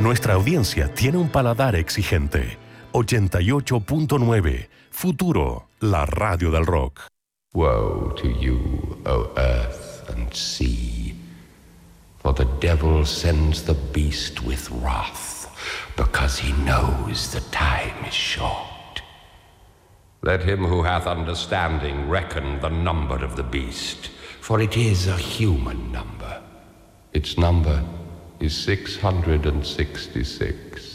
Nuestra audiencia tiene un paladar exigente. 88.9 Futuro, la radio del rock. Woe to you, O earth and sea, for the devil sends the beast with wrath, because he knows the time is short. Let him who hath understanding reckon the number of the beast, for it is a human number. Its number is 666.